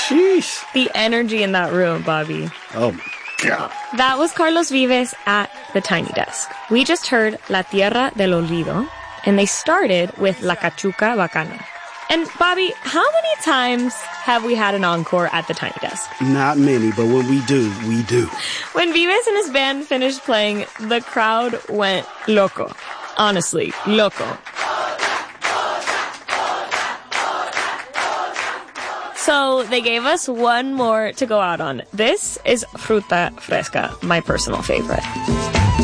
Sheesh. The energy in that room, Bobby. Oh, my God. That was Carlos Vives at the Tiny Desk. We just heard La Tierra del Olvido, and they started with La Cachuca Bacana. And Bobby, how many times have we had an encore at the Tiny Desk? Not many, but when we do, we do. When Vives and his band finished playing, the crowd went loco. Honestly, loco. So they gave us one more to go out on. This is Fruta Fresca, my personal favorite.